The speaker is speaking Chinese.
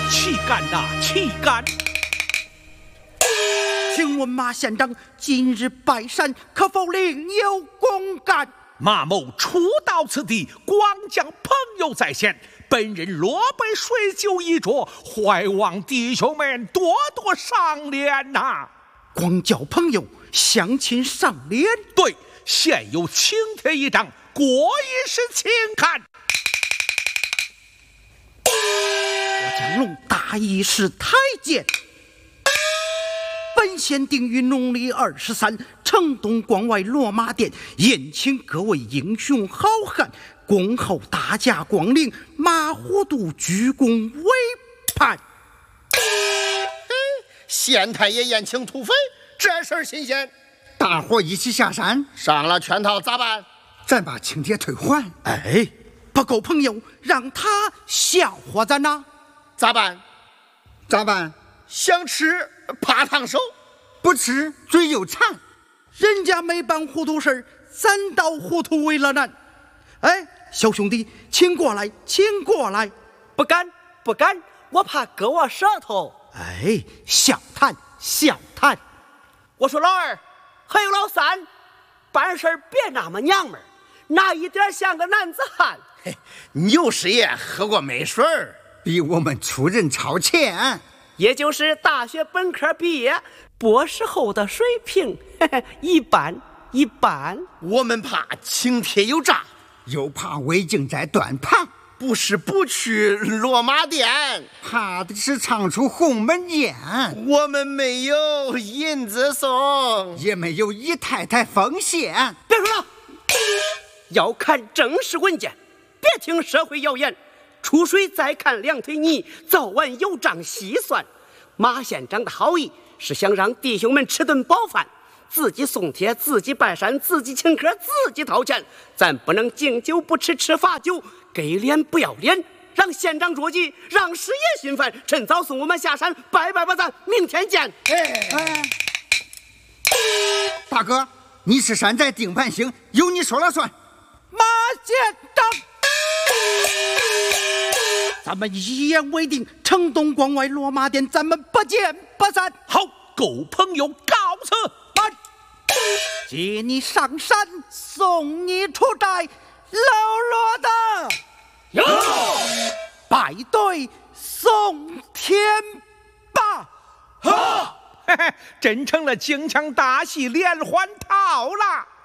岂敢呐，岂敢！ 请问马县长今日拜山，可否另有公干？ 马某初到此地，光将朋友在先，本人落杯水酒一桌，怀望弟兄们多多赏脸呐。 光叫朋友相亲赏脸？ 对，现有请帖一张，过一时请看。 我将龙大一时太监。本县定于农历23，城东关外落马殿宴请各位英雄好汉，恭候大驾光临，马虎度鞠躬为盼。 县太爷宴请土匪，这事儿新鲜。 大伙一起下山， 上了圈套咋办？ 咱把请帖退还。 哎，不够朋友，让他笑话咱呐。 咋办？ 咋办？ 想吃怕烫手， 不吃嘴又馋。 人家没办糊涂事儿，咱倒糊涂为了难。哎，小兄弟，请过来，请过来。 不敢，不敢，我怕割我舌头。 哎，小谈小谈。 我说老二，还有老三，办事别那么娘们儿，哪一点像个男子汉？ 嘿，牛师爷喝过美水儿， 比我们出人超前， 也就是大学本科毕业，博士后的水平，一般一般。 我们怕请帖有诈， 又怕魏晋在断盘， 不是不去落马殿， 怕的是唱出鸿门宴。 我们没有银子送， 也没有姨太太奉献。 别说了，要看正式文件，别听社会谣言。出水再看两腿泥，早晚有账细算。马县长的好意是想让弟兄们吃顿饱饭，自己送帖，自己拜山，自己请客，自己掏钱。咱不能敬酒不吃吃罚酒，给脸不要脸，让县长着急，让师爷心烦。趁早送我们下山，拜拜吧，咱明天见。 哎，大哥，你是山寨定盘星，由你说了算。 马县长，咱们一言为定，城东关外落马殿，咱们不见不散。 好，够朋友告辞。 慢，接你上山，送你出寨，喽啰的有， 拜对送天吧。 好，嘿嘿，真成了京腔大戏连环套了。